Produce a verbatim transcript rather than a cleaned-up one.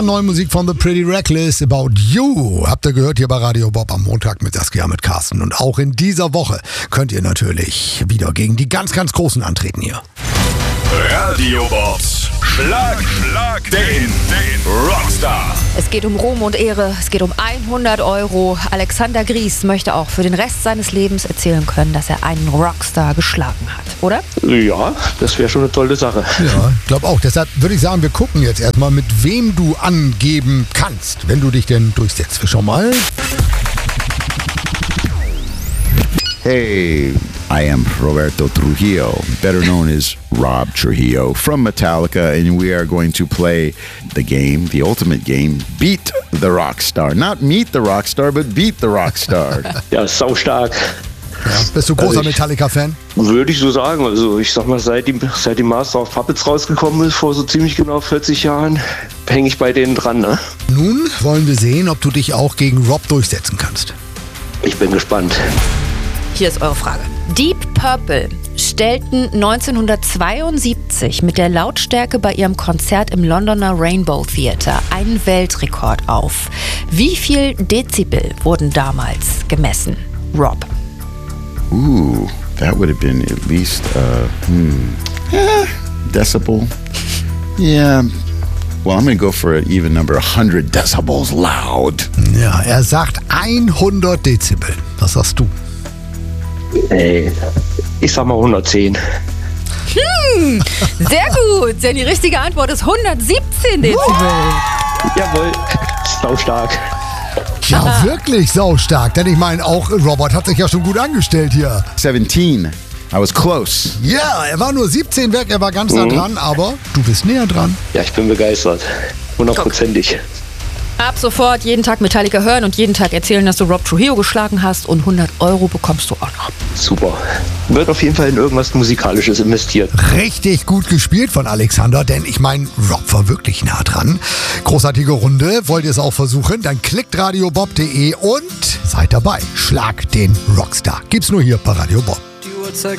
Neue Musik von The Pretty Reckless, About You. Habt ihr gehört hier bei Radio Bob am Montag mit Saskia, mit Carsten. Und auch in dieser Woche könnt ihr natürlich wieder gegen die ganz, ganz Großen antreten hier. Radio Bobs Schlag, Schlag den, den Rockstar. Es geht um Ruhm und Ehre, es geht um hundert Euro. Alexander Gries möchte auch für den Rest seines Lebens erzählen können, dass er einen Rockstar geschlagen hat, oder? Ja, das wäre schon eine tolle Sache. Ja, ich glaube auch. Deshalb würde ich sagen, wir gucken jetzt erstmal, mit wem du angeben kannst, wenn du dich denn durchsetzt. Schau mal. Hey, I am Roberto Trujillo, better known as Rob Trujillo from Metallica, and we are going to play the game, the ultimate game, Beat the Rockstar. Not Meet the Rockstar, but Beat the Rockstar. Ja, saustark. Ja, bist du großer Also ich- Metallica-Fan? Würde ich so sagen. Also ich sag mal, seit die, seit die Master of Puppets rausgekommen ist, vor so ziemlich genau vierzig Jahren, hänge ich bei denen dran. Ne? Nun wollen wir sehen, ob du dich auch gegen Rob durchsetzen kannst. Ich bin gespannt. Hier ist eure Frage. Deep Purple stellten neunzehnhundertzweiundsiebzig mit der Lautstärke bei ihrem Konzert im Londoner Rainbow Theatre einen Weltrekord auf. Wie viel Dezibel wurden damals gemessen? Rob. Ooh, that would have been at least, uh, hmm, eh, decibel. Yeah. Well, I'm going to go for an even number, one hundred decibels loud. Ja, er sagt hundert Dezibel. Was sagst du? Ey, ich sag mal hundertzehn. Hm, sehr gut, denn die richtige Antwort ist hundertsiebzehn Dezibel. Jawohl, saustark. Ja, wirklich saustark. Denn ich meine, auch Robert hat sich ja schon gut angestellt hier. seventeen. I was close. Ja, er war nur siebzehn weg, er war ganz nah dran, aber du bist näher dran. Ja, ich bin begeistert. Hundertprozentig. Ab sofort jeden Tag Metallica hören und jeden Tag erzählen, dass du Rob Trujillo geschlagen hast, und hundert Euro bekommst du auch noch. Super. Wird auf jeden Fall in irgendwas Musikalisches investiert. Richtig gut gespielt von Alexander, denn ich meine, Rob war wirklich nah dran. Großartige Runde. Wollt ihr es auch versuchen? Dann klickt radiobob punkt de und seid dabei. Schlag den Rockstar. Gibt's nur hier bei Radio Bob. Die Uhrzeit